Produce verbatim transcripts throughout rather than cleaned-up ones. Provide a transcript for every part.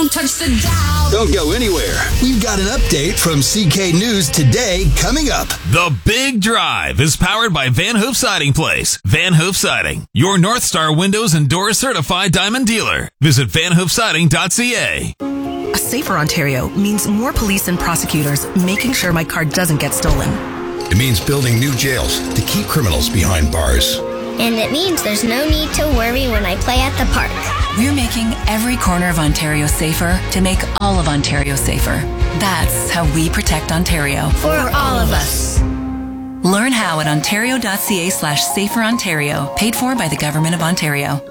Don't touch the dial. Don't go anywhere. We've got an update from C K News Today coming up. The Big Drive is powered by Van Hoof Siding Place. Van Hoof Siding, your North Star Windows and Doors certified diamond dealer. Visit van hoof siding dot c a. A safer Ontario means more police and prosecutors making sure my car doesn't get stolen. It means building new jails to keep criminals behind bars. And it means there's no need to worry when I play at the park. We're making every corner of Ontario safer to make all of Ontario safer. That's how we protect Ontario. For all of us. Learn how at ontario.ca slash safer Ontario. Paid for by the Government of Ontario.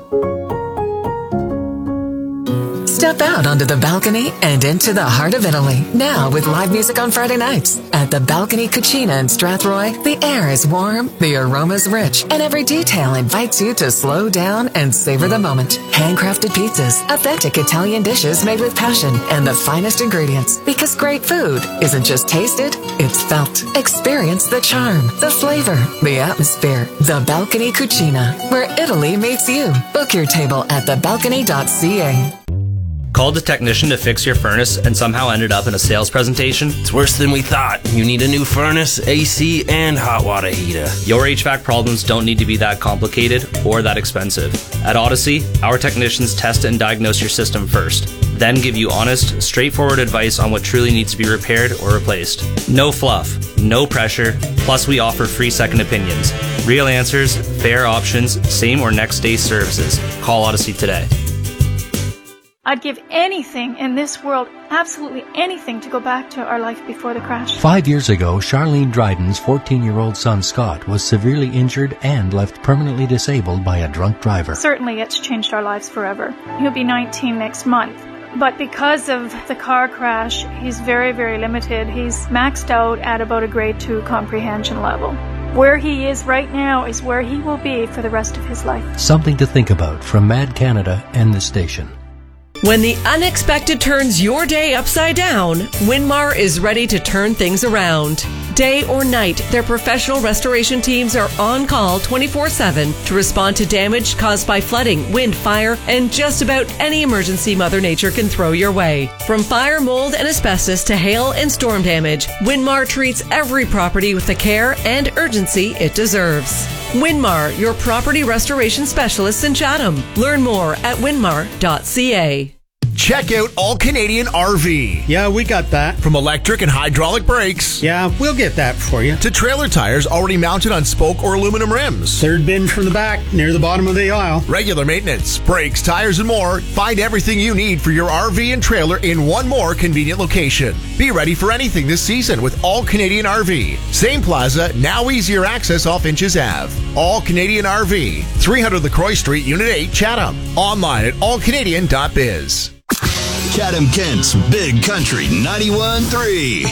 Step out onto the balcony and into the heart of Italy. Now with live music on Friday nights. At the Balcony Cucina in Strathroy, the air is warm, the aroma's rich, and every detail invites you to slow down and savor the moment. Handcrafted pizzas, authentic Italian dishes made with passion, and the finest ingredients. Because great food isn't just tasted, it's felt. Experience the charm, the flavor, the atmosphere. The Balcony Cucina, where Italy meets you. Book your table at the balcony dot c a. Called a technician to fix your furnace and somehow ended up in a sales presentation? It's worse than we thought. You need a new furnace, A C, and hot water heater. Your H V A C problems don't need to be that complicated or that expensive. At Odyssey, our technicians test and diagnose your system first, then give you honest, straightforward advice on what truly needs to be repaired or replaced. No fluff, no pressure, plus we offer free second opinions. Real answers, fair options, same or next day services. Call Odyssey today. I'd give anything in this world, absolutely anything, to go back to our life before the crash. Five years ago, Charlene Dryden's fourteen-year-old son Scott was severely injured and left permanently disabled by a drunk driver. Certainly it's changed our lives forever. He'll be nineteen next month. But because of the car crash, he's very, very limited. He's maxed out at about a grade two comprehension level. Where he is right now is where he will be for the rest of his life. Something to think about from Mad Canada and the station. When the unexpected turns your day upside down, Winmar is ready to turn things around. Day or night, their professional restoration teams are on call twenty-four seven to respond to damage caused by flooding, wind, fire, and just about any emergency Mother Nature can throw your way. From fire, mold, and asbestos to hail and storm damage, Winmar treats every property with the care and urgency it deserves. Winmar, your property restoration specialists in Chatham. Learn more at winmar dot c a. Check out All Canadian R V. Yeah, we got that. From electric and hydraulic brakes. Yeah, we'll get that for you. To trailer tires already mounted on spoke or aluminum rims. Third bin from the back, near the bottom of the aisle. Regular maintenance, brakes, tires, and more. Find everything you need for your R V and trailer in one more convenient location. Be ready for anything this season with All Canadian R V. Same plaza, now easier access off Inches Avenue. All Canadian R V. three hundred LaCroix Street, Unit eight, Chatham. Online at all canadian dot biz. Chatham-Kent's Big Country ninety-one point three.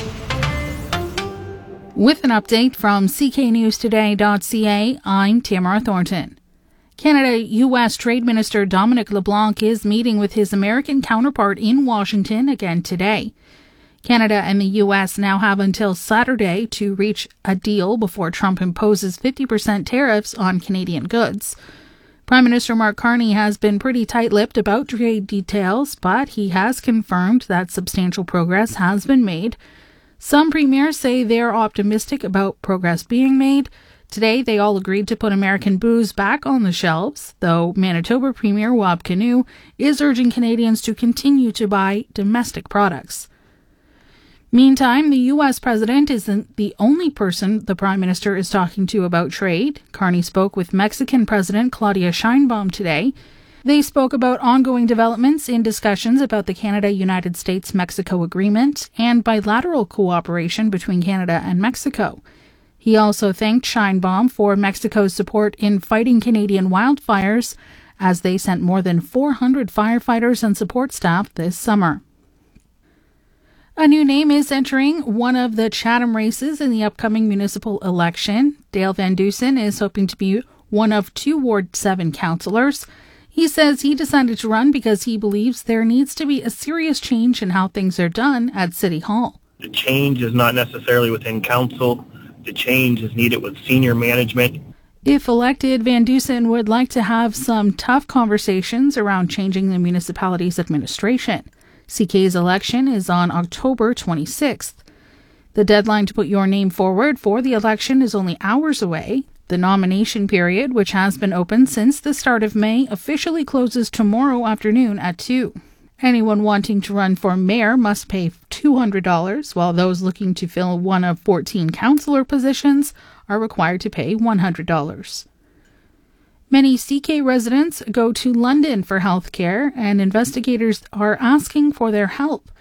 With an update from c k news today dot c a, I'm Tamara Thornton. Canada-U S Trade Minister Dominic LeBlanc is meeting with his American counterpart in Washington again today. Canada and the U S now have until Saturday to reach a deal before Trump imposes fifty percent tariffs on Canadian goods. Prime Minister Mark Carney has been pretty tight-lipped about trade details, but he has confirmed that substantial progress has been made. Some premiers say they're optimistic about progress being made. Today, they all agreed to put American booze back on the shelves, though Manitoba Premier Wab Kinew is urging Canadians to continue to buy domestic products. Meantime, the U S president isn't the only person the prime minister is talking to about trade. Carney spoke with Mexican President Claudia Sheinbaum today. They spoke about ongoing developments in discussions about the Canada-United States-Mexico agreement and bilateral cooperation between Canada and Mexico. He also thanked Sheinbaum for Mexico's support in fighting Canadian wildfires, as they sent more than four hundred firefighters and support staff this summer. A new name is entering one of the Chatham races in the upcoming municipal election. Dale Van Dusen is hoping to be one of two Ward seven councillors. He says he decided to run because he believes there needs to be a serious change in how things are done at City Hall. The change is not necessarily within council. The change is needed with senior management. If elected, Van Dusen would like to have some tough conversations around changing the municipality's administration. C K's election is on October twenty-sixth. The deadline to put your name forward for the election is only hours away. The nomination period, which has been open since the start of May, officially closes tomorrow afternoon at two. Anyone wanting to run for mayor must pay two hundred dollars, while those looking to fill one of fourteen councillor positions are required to pay one hundred dollars. Many C K residents go to London for health care, and investigators are asking for their help.